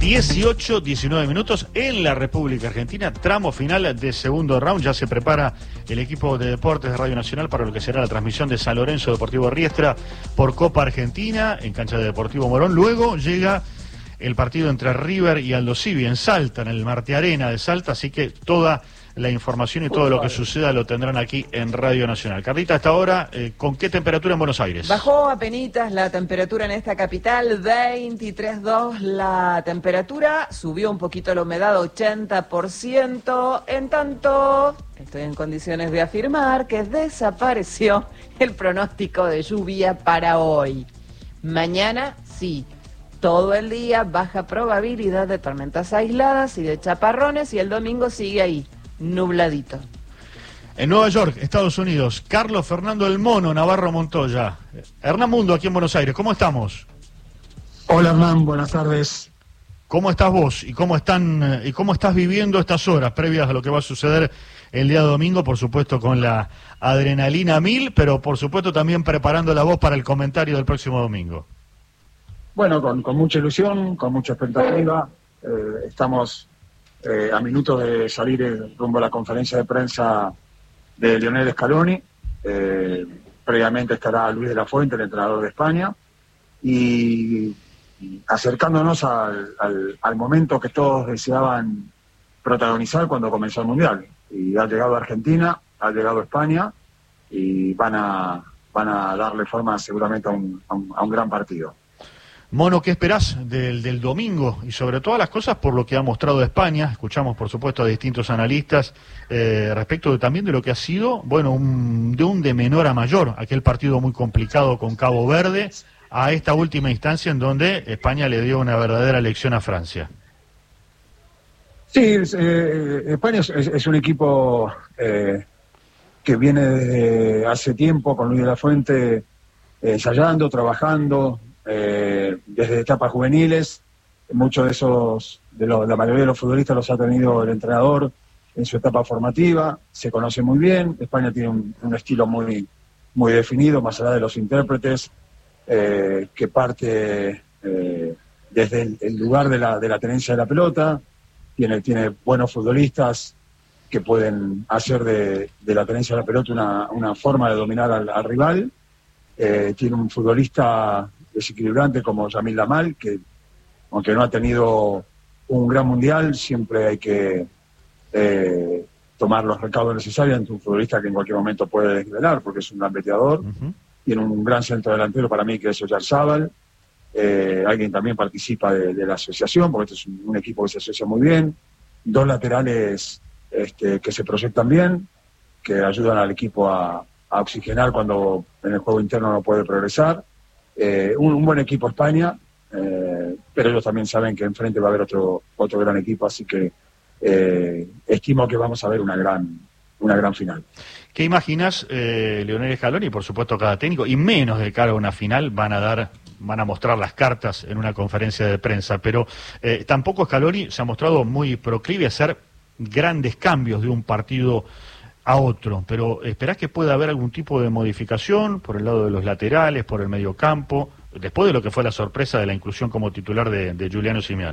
18-19 minutos en la República Argentina, tramo final de segundo round. Ya se prepara el equipo de deportes de Radio Nacional para lo que será la transmisión de San Lorenzo Deportivo Riestra por Copa Argentina en cancha de Deportivo Morón. Luego llega el partido entre River y Aldo Civi en Salta, en el Marte Arena de Salta, así que toda la información y todo lo que suceda lo tendrán aquí en Radio Nacional. Carlita, hasta ahora, ¿con qué temperatura en Buenos Aires? Bajó apenitas la temperatura en esta capital, 23,2 la temperatura, subió un poquito la humedad, 80%, en tanto estoy en condiciones de afirmar que desapareció el pronóstico de lluvia para hoy. Mañana sí, todo el día baja probabilidad de tormentas aisladas y de chaparrones, y el domingo sigue ahí, nubladito. En Nueva York, Estados Unidos, Carlos Fernando El Mono Navarro Montoya. Hernán Mundo, aquí en Buenos Aires, ¿cómo estamos? Hola Hernán, buenas tardes. ¿Cómo estás vos y cómo estás viviendo estas horas previas a lo que va a suceder el día domingo? Por supuesto con la adrenalina 1000, pero por supuesto también preparando la voz para el comentario del próximo domingo. Bueno, con mucha ilusión, con mucha expectativa. Estamos a minutos de salir rumbo a la conferencia de prensa de Lionel Scaloni. Previamente estará Luis de la Fuente, el entrenador de España. Y acercándonos al momento que todos deseaban protagonizar cuando comenzó el Mundial. Y ha llegado Argentina, ha llegado España, y van a darle forma seguramente a un gran partido. Mono, ¿qué esperás del domingo? Y sobre todas las cosas por lo que ha mostrado España. Escuchamos, por supuesto, a distintos analistas respecto también de lo que ha sido, bueno, de menor a mayor, aquel partido muy complicado con Cabo Verde, a esta última instancia en donde España le dio una verdadera lección a Francia. Sí, España es un equipo que viene desde hace tiempo con Luis de la Fuente ensayando, trabajando, desde etapas juveniles. Muchos la mayoría de los futbolistas los ha tenido el entrenador en su etapa formativa, se conoce muy bien. España tiene un estilo muy, muy definido, más allá de los intérpretes, que parte desde el lugar de la tenencia de la pelota. Tiene buenos futbolistas que pueden hacer de la tenencia de la pelota una forma de dominar al rival. Tiene un futbolista desequilibrante como Yamil Lamal, que aunque no ha tenido un gran mundial, siempre hay que tomar los recaudos necesarios ante un futbolista que en cualquier momento puede desnivelar, porque es un gran veteador. Tiene un gran centro delantero para mí, que es Oyarzábal. Alguien también participa de la asociación, porque este es un equipo que se asocia muy bien. Dos laterales que se proyectan bien, que ayudan al equipo a oxigenar cuando en el juego interno no puede progresar. Un buen equipo España, pero ellos también saben que enfrente va a haber otro gran equipo, así que estimo que vamos a ver una gran final. ¿Qué imaginas, Lionel Scaloni? Por supuesto cada técnico, y menos de cara a una final, van a mostrar las cartas en una conferencia de prensa, pero tampoco Scaloni se ha mostrado muy proclive a hacer grandes cambios de un partido a otro, pero ¿esperás que pueda haber algún tipo de modificación por el lado de los laterales, por el mediocampo, después de lo que fue la sorpresa de la inclusión como titular de Giuliano Simeone?